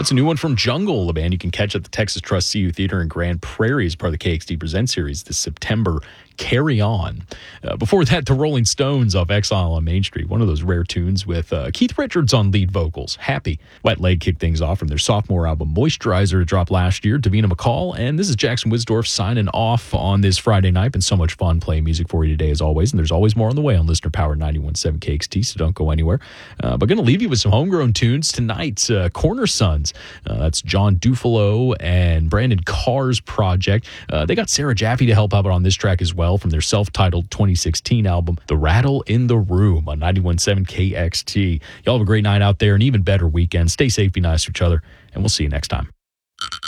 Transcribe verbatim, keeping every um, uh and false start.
That's a new one from Jungle, a band you can catch at the Texas Trust C U Theater in Grand Prairie as part of the K X D Present series this September. Carry On. Uh, before that, the Rolling Stones off Exile on Main Street, one of those rare tunes with uh, Keith Richards on lead vocals. Happy. Wet Leg kicked things off from their sophomore album Moisturizer, dropped last year. Davina McCall, and this is Jackson Wisdorf signing off on this Friday night. Been so much fun playing music for you today as always, and there's always more on the way on Listener Power ninety-one point seven K X T, so don't go anywhere. Uh, but going to leave you with some homegrown tunes tonight. Uh, Corner Sons, uh, that's John Dufalo and Brandon Carr's project. Uh, they got Sarah Jaffe to help out on this track as well, from their self-titled twenty sixteen album, The Rattle in the Room, on ninety-one point seven K X T. Y'all have a great night out there, an even better weekend. Stay safe, be nice to each other, and we'll see you next time.